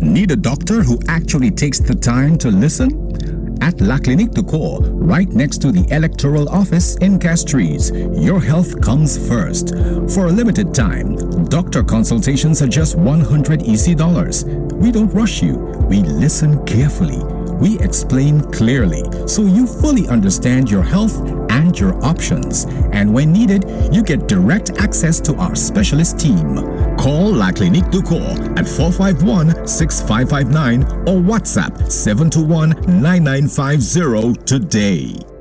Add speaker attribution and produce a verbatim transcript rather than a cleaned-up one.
Speaker 1: Need a doctor who actually takes the time to listen? At La Clinique du Corps, right next to the electoral office in Castries, your health comes first. For a limited time, doctor consultations are just one hundred E C dollars. We don't rush you. We listen carefully. We explain clearly so you fully understand your health and your options. And when needed, you get direct access to our specialist team. Call La Clinique du Corps at four five one, six five five nine or WhatsApp seven two one, nine nine five zero today.